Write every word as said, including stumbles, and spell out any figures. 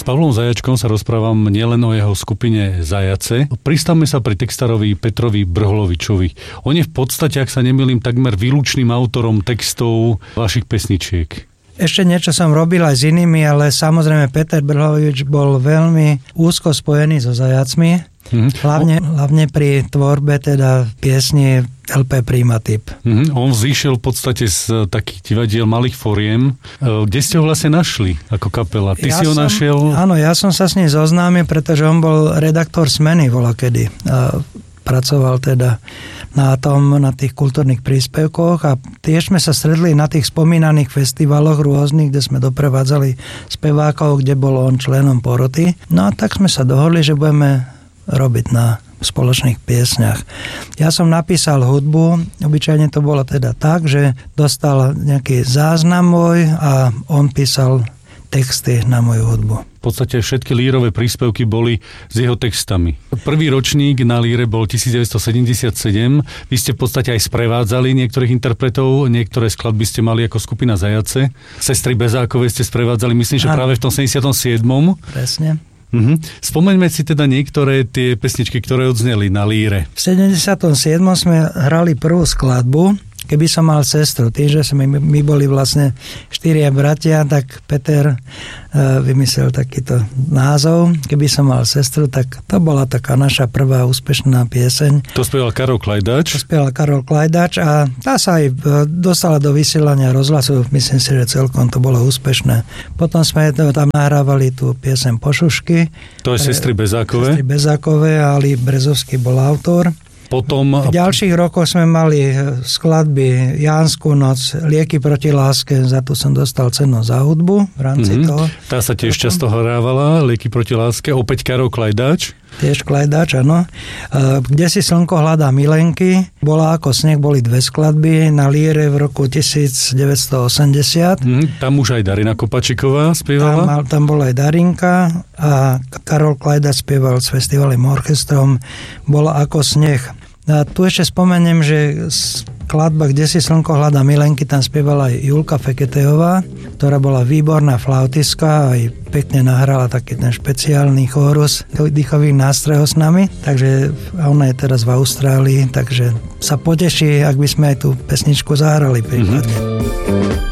S Pavlom Zajačkom sa rozprávam nielen o jeho skupine Zajace. Pristavme sa pri textárovi Petrovi Brholovičovi. On je v podstate, ak sa nemýlim, takmer výlučným autorom textov vašich pesničiek. Ešte niečo som robil aj s inými, ale samozrejme Peter Brholovič bol veľmi úzko spojený so Zajacmi. Mm-hmm. Hlavne, hlavne pri tvorbe teda piesni el pé Primatyp. Mm-hmm. On vzýšiel v podstate z takých divadiel malých foriem. Kde ste ho vlastne našli ako kapela? Ty ja si ho som, našiel? Áno, ja som sa s ním zoznámil, pretože on bol redaktor Smeny volakedy. A pracoval teda na tom, na tých kultúrnych príspevkoch a tiež sme sa stretli na tých spomínaných festivaloch rôznych, kde sme doprevádzali spevákov, kde bol on členom poroty. No a tak sme sa dohodli, že budeme robiť na spoločných piesňach. Ja som napísal hudbu, obyčajne to bolo teda tak, že dostal nejaký záznam môj a on písal texty na moju hudbu. V podstate všetky lírové príspevky boli s jeho textami. Prvý ročník na líre bol devätnásťsedemdesiatsedem. Vy ste v podstate aj sprevádzali niektorých interpretov, niektoré skladby ste mali ako skupina Zajace. Sestry Bezákové ste sprevádzali, myslím, že práve v tom sedemdesiatom siedmom. Presne. Uh-huh. Spomeňme si teda niektoré tie pesničky, ktoré odzneli na líre. V sedemdesiatom siedmom sme hrali prvú skladbu Keby som mal sestru. Tým, že sme, my boli vlastne štyria bratia, tak Peter uh, vymyslel takýto názov. Keby som mal sestru, tak to bola taká naša prvá úspešná pieseň. To spieval Karol Klajdač. To spieval Karol Klajdač a tá sa aj dostala do vysielania rozhlasu. Myslím si, že celkom to bolo úspešné. Potom sme tam nahrávali tú pieseň Pošušky. To je Sestry Bezákové. Sestry Bezákové a Ali Brezovský bol autor. Potom... V ďalších rokoch sme mali skladby Jánsku noc, Lieky proti láske, za to som dostal cenu za hudbu v rámci mm-hmm. toho. Tá sa tiež Potom... často hrávala, Lieky proti láske, opäť Karol Klajdač. Tiež Klajdač, áno. Kde si slnko hľadá milenky, bola ako sneh, boli dve skladby na líre v roku devätnásťstoosemdesiat. Mm, tam už aj Darina Kopačiková spievala. Tam, tam bola aj Darinka a Karol Klajdač spieval s festivalom orchestrom, bola ako sneh. A tu ešte spomeniem, že skladba Kde si slnko hľadá milenky, tam spievala aj Julka Feketejová, ktorá bola výborná flautistka, aj pekne nahrala taký ten špeciálny chórus dýchových nástrojov s nami, takže ona je teraz v Austrálii, takže sa poteší, ak by sme aj tú pesničku zahrali prípadne. Mm-hmm.